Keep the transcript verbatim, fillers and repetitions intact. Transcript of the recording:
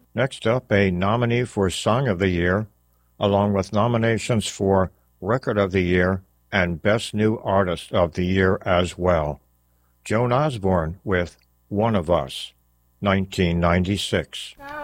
Next up, a nominee for Song of the Year, along with nominations for Record of the Year and Best New Artist of the Year as well. Joan Osborne with One of Us, nineteen ninety-six.